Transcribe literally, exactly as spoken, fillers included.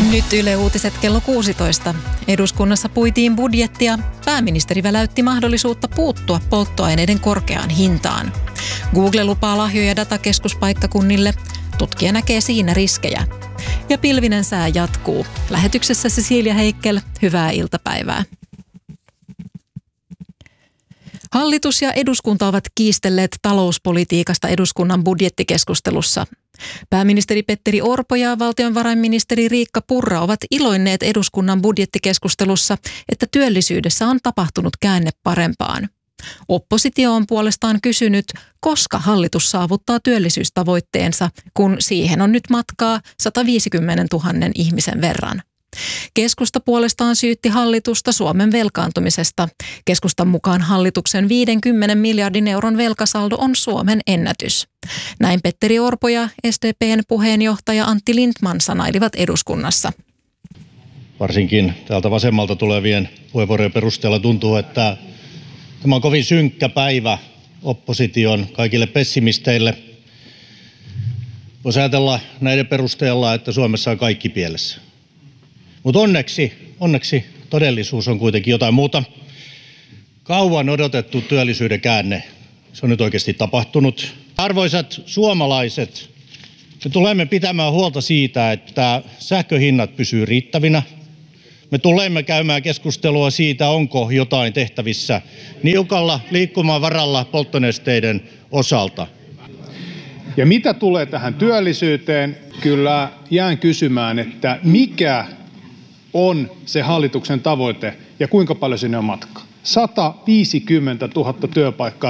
Nyt Yle Uutiset kello kuusitoista. Eduskunnassa puitiin budjettia. Pääministeri väläytti mahdollisuutta puuttua polttoaineiden korkeaan hintaan. Google lupaa lahjoja datakeskuspaikkakunnille. Tutkija näkee siinä riskejä. Ja pilvinen sää jatkuu. Lähetyksessä Cecilia Heikkel, hyvää iltapäivää. Hallitus ja eduskunta ovat kiistelleet talouspolitiikasta eduskunnan budjettikeskustelussa. Pääministeri Petteri Orpo ja valtionvarainministeri Riikka Purra ovat iloinneet eduskunnan budjettikeskustelussa, että työllisyydessä on tapahtunut käänne parempaan. Oppositio on puolestaan kysynyt, koska hallitus saavuttaa työllisyystavoitteensa, kun siihen on nyt matkaa sata viisikymmentätuhatta ihmisen verran. Keskusta puolestaan syytti hallitusta Suomen velkaantumisesta. Keskustan mukaan hallituksen viidenkymmenen miljardin euron velkasaldo on Suomen ennätys. Näin Petteri Orpo ja S D P:n puheenjohtaja Antti Lindtman sanailivat eduskunnassa. Varsinkin täältä vasemmalta tulevien puheenvuorojen perusteella tuntuu, että tämä on kovin synkkä päivä opposition kaikille pessimisteille. Voisi ajatella näiden perusteella, että Suomessa on kaikki pielessä. Mutta onneksi, onneksi todellisuus on kuitenkin jotain muuta. Kauan odotettu työllisyyden käänne, se on nyt oikeasti tapahtunut. Arvoisat suomalaiset, me tulemme pitämään huolta siitä, että sähköhinnat pysyy riittävinä. Me tulemme käymään keskustelua siitä, onko jotain tehtävissä niukalla liikkumavaralla polttonesteiden osalta. Ja mitä tulee tähän työllisyyteen, kyllä jään kysymään, että mikä on se hallituksen tavoite ja kuinka paljon sinne on matkaa. sata viisikymmentätuhatta työpaikkaa